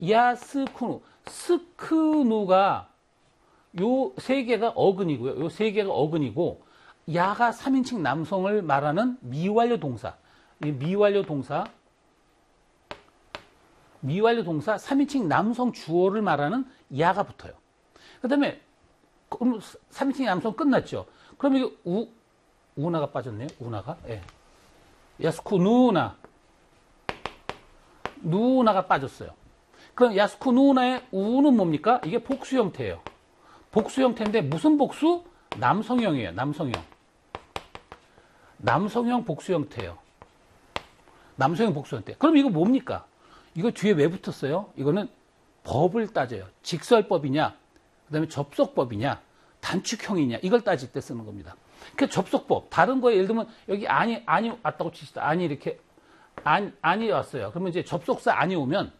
야스쿠누. 스크누가 요 세 개가 어근이고요. 요 세 개가 어근이고, 야가 3인칭 남성을 말하는 미완료 동사. 이 미완료 동사 3인칭 남성 주어를 말하는 야가 붙어요. 그 다음에, 그럼 3인칭 남성 끝났죠. 그럼 이게 우나가 빠졌네요. 우나가. 예. 야스쿠누나. 누나가 빠졌어요. 그럼 야스쿠누나의 우는 뭡니까? 이게 복수 형태예요. 복수 형태인데 무슨 복수? 남성형이에요. 남성형 복수 형태예요. 남성형 복수 형태. 그럼 이거 뭡니까? 이거 뒤에 왜 붙었어요? 이거는 법을 따져요. 직설법이냐, 그 다음에 접속법이냐, 단축형이냐, 이걸 따질 때 쓰는 겁니다. 그 접속법. 다른 거에 예를 들면 여기 안이 왔다고 치시다. 안이 이렇게, 안이 왔어요. 그러면 이제 접속사 안이 오면,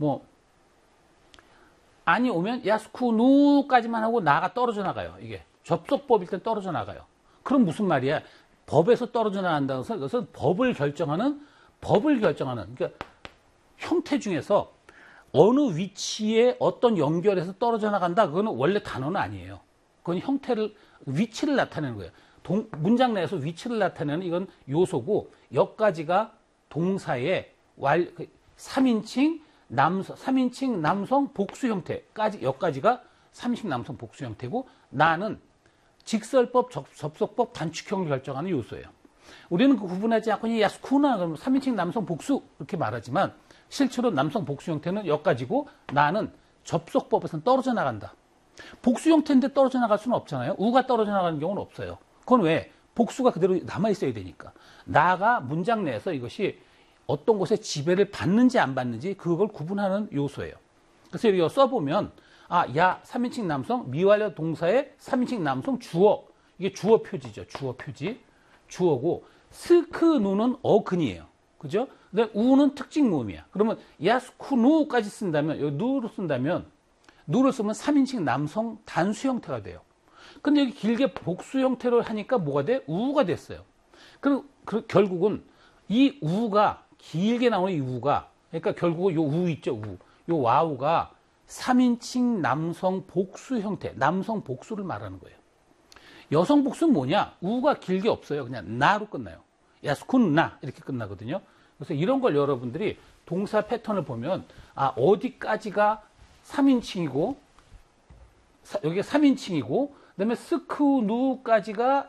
안이 오면 야스쿠누까지만 하고 나가 떨어져 나가요. 이게. 접속법일 땐 떨어져 나가요. 그럼 무슨 말이야? 법에서 떨어져 나간다는 것은 그것은 법을 결정하는, 그러니까 형태 중에서 어느 위치에 어떤 연결해서 떨어져 나간다. 그거는 원래 단어는 아니에요. 그건 위치를 나타내는 거예요. 문장 내에서 위치를 나타내는 이건 요소고, 여기까지가 동사의 3인칭 남성 복수 형태까지, 여기까지가 3인칭 남성 복수 형태고, 나는 직설법, 접속법, 단축형을 결정하는 요소예요. 우리는 그 구분하지 않고 그냥 야스쿠나 그러면 3인칭 남성 복수 이렇게 말하지만 실제로 남성 복수 형태는 여기까지고, 나는 접속법에서는 떨어져 나간다. 복수 형태인데 떨어져 나갈 수는 없잖아요. 우가 떨어져 나가는 경우는 없어요. 그건 왜? 복수가 그대로 남아있어야 되니까. 나가 문장 내에서 이것이 어떤 곳에 지배를 받는지 안 받는지 그걸 구분하는 요소예요. 그래서 여기 써보면, 야, 3인칭 남성, 미완료 동사의 3인칭 남성 주어. 이게 주어 표지죠. 주어 표지. 주어고, 스크누는 어근이에요. 그죠? 근데 우는 특징 모음이야. 그러면 야스쿠누까지 쓴다면, 여기 누를 쓴다면, 누를 쓰면 3인칭 남성 단수 형태가 돼요. 근데 여기 길게 복수 형태로 하니까 뭐가 돼? 우가 됐어요. 그리고 결국은 이 우가, 길게 나오는 이 우가, 그러니까 결국은 요 우 있죠, 요 와우가 3인칭 남성 복수 형태, 남성 복수를 말하는 거예요. 여성 복수는 뭐냐? 우가 길게 없어요. 그냥 나로 끝나요. 야스쿠나 이렇게 끝나거든요. 그래서 이런 걸 여러분들이 동사 패턴을 보면, 어디까지가 3인칭이고, 여기가 3인칭이고, 그 다음에 스크누까지가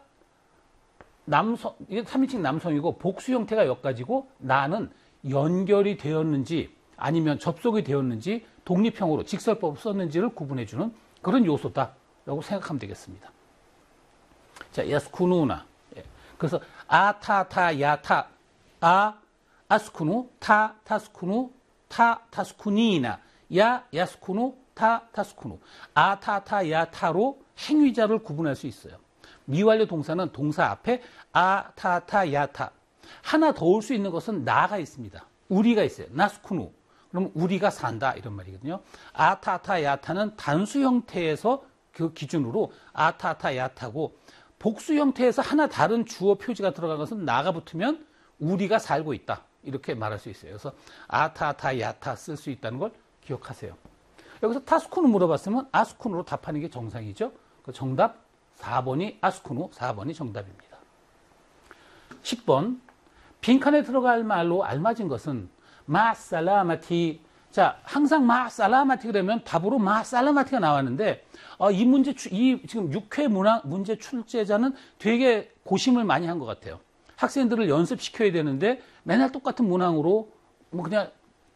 이게 3인칭 남성이고, 복수 형태가 여기까지고, 나는 연결이 되었는지, 아니면 접속이 되었는지, 독립형으로 직설법을 썼는지를 구분해주는 그런 요소다라고 생각하면 되겠습니다. 자, 야스쿠누나. 그래서, 아타타, 야타, 아스쿠누, 타스쿠누, 타스쿠니나, 야스쿠누, 타스쿠누. 아타타, 야타로 행위자를 구분할 수 있어요. 미완료 동사는 동사 앞에 타타, 야타. 하나 더 올 수 있는 것은 나가 있습니다. 우리가 있어요. 나스쿠누. 그럼 우리가 산다 이런 말이거든요. 아타타, 야타는 단수 형태에서 그 기준으로 아타타, 야타고, 복수 형태에서 하나 다른 주어 표지가 들어간 것은 나가 붙으면 우리가 살고 있다. 이렇게 말할 수 있어요. 그래서 아타타, 야타 쓸 수 있다는 걸 기억하세요. 여기서 타스쿠누 물어봤으면 아스쿠누로 답하는 게 정상이죠. 그 정답 4번이 아스쿠누, 4번이 정답입니다. 10번. 빈칸에 들어갈 말로 알맞은 것은 마살라마티. 자, 항상 마살라마티 그러면 답으로 마살라마티가 나왔는데, 이 지금 6회 문제 출제자는 되게 고심을 많이 한 것 같아요. 학생들을 연습시켜야 되는데 맨날 똑같은 문항으로 그냥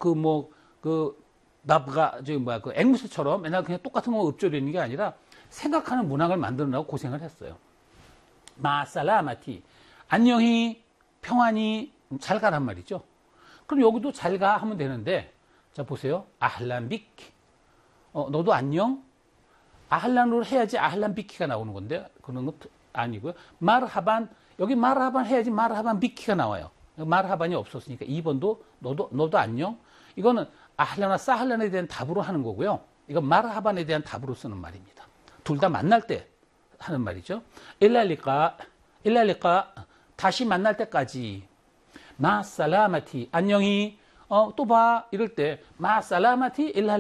앵무새처럼 맨날 그냥 똑같은 거 읊조리는 게 아니라 생각하는 문항을 만들느라고 고생을 했어요. 마살라마티. 안녕히, 평안히, 잘 가란 말이죠. 그럼 여기도 잘 가 하면 되는데, 자, 보세요. 아할란 비키. 너도 안녕? 아할란으로 해야지 아할란 비키가 나오는 건데, 그런 거 아니고요. 마르하반, 여기 마르하반 해야지 마르하반 비키가 나와요. 마르하반이 없었으니까 2번도 너도 안녕? 이거는 아할란과 사할란에 대한 답으로 하는 거고요. 이건 마르하반에 대한 답으로 쓰는 말입니다. 둘 다 만날 때 하는 말이죠. 일랄리까, 다시 만날 때까지. 마살라마티, 안녕히, 또 봐. 이럴 때, 마 살라마티 일할